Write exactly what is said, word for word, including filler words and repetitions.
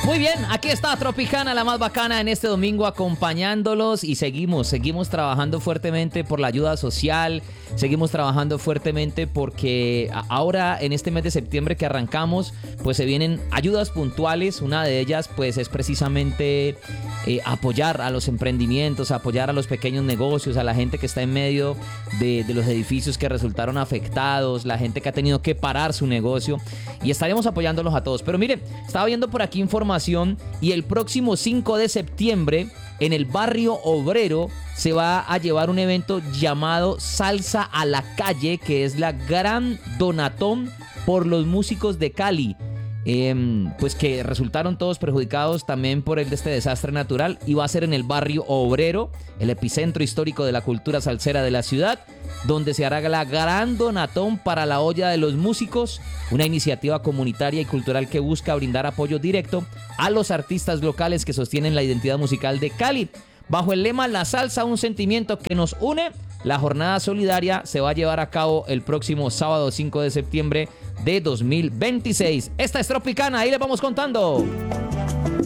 Muy bien, aquí está Tropicana, la más bacana en este domingo acompañándolos y seguimos, seguimos trabajando fuertemente por la ayuda social, seguimos trabajando fuertemente porque ahora en este mes de septiembre que arrancamos, pues se vienen ayudas puntuales, una de ellas pues es precisamente eh, apoyar a los emprendimientos, apoyar a los pequeños negocios, a la gente que está en medio de, de los edificios que resultaron afectados, la gente que ha tenido que parar su negocio y estaremos apoyándolos a todos. Pero mire, estaba viendo por aquí información y el próximo cinco de septiembre en el barrio obrero se va a llevar un evento llamado Salsa a la Calle, que es la gran donatón por los músicos de Cali. Eh, pues que resultaron todos perjudicados también por el de este desastre natural, y va a ser en el barrio obrero, el epicentro histórico de la cultura salsera de la ciudad, donde se hará la gran donatón para la olla de los músicos, una iniciativa comunitaria y cultural que busca brindar apoyo directo a los artistas locales que sostienen la identidad musical de Cali. Bajo el lema La Salsa, un sentimiento que nos une, la jornada solidaria se va a llevar a cabo el próximo sábado cinco de septiembre de dos mil veintiséis. Esta es Tropicana, ahí les vamos contando.